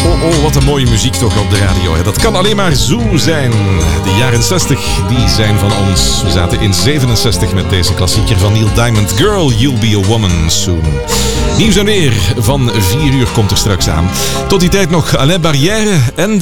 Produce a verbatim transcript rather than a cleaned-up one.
Oh, oh, wat een mooie muziek toch op de radio. Hè. Dat kan alleen maar zo zijn. De jaren zestig, die zijn van ons. We zaten in zevenenzestig met deze klassieker van Neil Diamond. Girl, you'll be a woman soon. Nieuws en weer van vier uur komt er straks aan. Tot die tijd nog Alain Barrière en